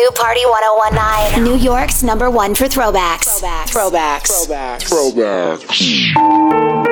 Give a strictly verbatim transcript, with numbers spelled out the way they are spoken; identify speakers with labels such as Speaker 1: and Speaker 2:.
Speaker 1: to Party one oh one nine, New York's number one for throwbacks.
Speaker 2: Throwbacks. Throwbacks. Throwbacks. Throwbacks.